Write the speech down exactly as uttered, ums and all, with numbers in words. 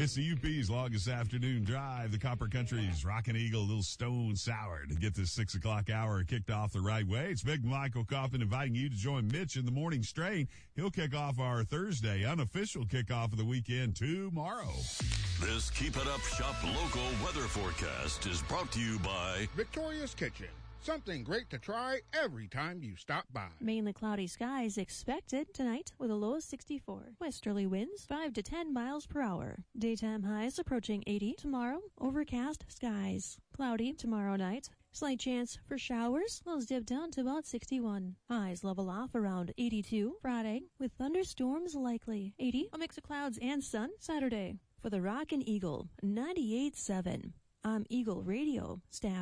It's the U P's longest afternoon drive. The Copper Country's Rockin' Eagle, a little stone sour to get this six o'clock hour kicked off the right way. It's Big Michael Kaufman inviting you to join Mitch in the morning strain. He'll kick off our Thursday unofficial kickoff of the weekend tomorrow. This Keep It Up Shop local weather forecast is brought to you by Victoria's Kitchen. Something great to try every time you stop by. Mainly cloudy skies expected tonight with a low of sixty-four. Westerly winds five to ten miles per hour. Daytime highs approaching eighty. Tomorrow, overcast skies. Cloudy tomorrow night. Slight chance for showers. Lows dip down to about sixty-one. Highs level off around eighty-two. Friday with thunderstorms likely. eighty. A mix of clouds and sun. Saturday for the Rockin' Eagle ninety-eight point seven. I'm Eagle Radio staff.